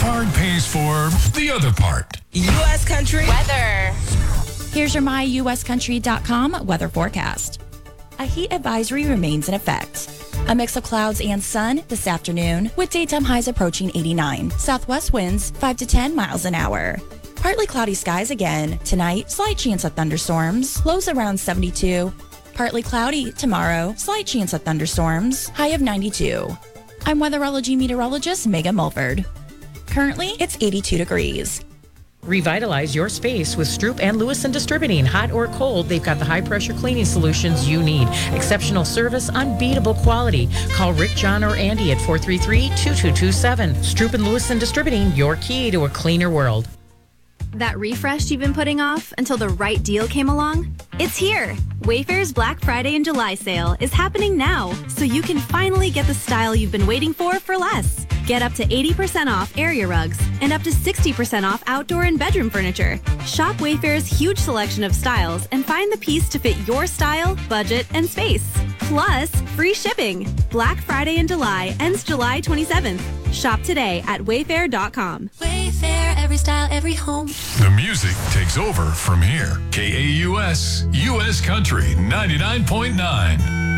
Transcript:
card pays for the other part. U.S. Country weather. Here's your myuscountry.com weather forecast. A heat advisory remains in effect. A mix of clouds and sun this afternoon with daytime highs approaching 89. Southwest winds 5 to 10 miles an hour. Partly cloudy skies again. Tonight, slight chance of thunderstorms. Lows around 72. Partly cloudy tomorrow. Slight chance of thunderstorms. High of 92. I'm weatherology meteorologist Megan Mulford. Currently, it's 82 degrees. Revitalize your space with Stroop and Lewison Distributing. Hot or cold, they've got the high-pressure cleaning solutions you need. Exceptional service, unbeatable quality. Call Rick, John, or Andy at 433-2227. Stroop and Lewison Distributing, your key to a cleaner world. That refresh you've been putting off until the right deal came along? It's here! Wayfair's Black Friday and July sale is happening now, so you can finally get the style you've been waiting for less. Get up to 80% off area rugs and up to 60% off outdoor and bedroom furniture. Shop Wayfair's huge selection of styles and find the piece to fit your style, budget, and space. Plus, free shipping. Black Friday in July ends July 27th. Shop today at wayfair.com. Wayfair, every style, every home. The music takes over from here. KAUS, U.S. Country 99.9.